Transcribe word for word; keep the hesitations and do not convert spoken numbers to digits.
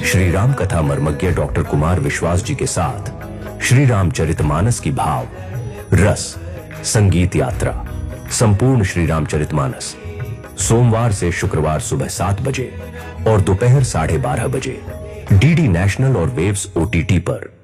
श्री राम कथा मर्मज्ञ डॉक्टर कुमार विश्वास जी के साथ श्री रामचरितमानस की भाव, रस, संगीत यात्रा, संपूर्ण श्री रामचरितमानस सोमवार से शुक्रवार सुबह सात बजे और दोपहर साढ़े बारह बजे डीडी नेशनल और वेव्स ओटीटी पर।